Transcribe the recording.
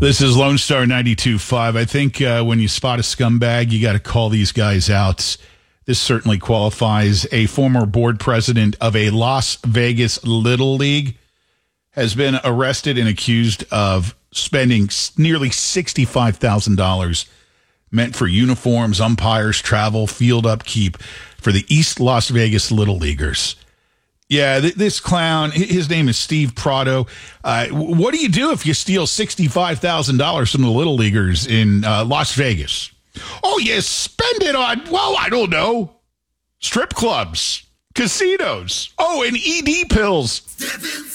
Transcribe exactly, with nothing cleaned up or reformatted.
This is Lone Star ninety-two point five. I think uh, when you spot a scumbag, you got to call these guys out. This certainly qualifies. A former board president of a Las Vegas Little League has been arrested and accused of spending nearly sixty-five thousand dollars meant for uniforms, umpires, travel, field upkeep for the East Las Vegas Little Leaguers. Yeah, th- this clown, his name is Steve Prado. Uh, what do you do if you steal sixty-five thousand dollars from the Little Leaguers in uh, Las Vegas? Oh, you spend it on, well, I don't know, strip clubs, casinos, oh, and E D pills.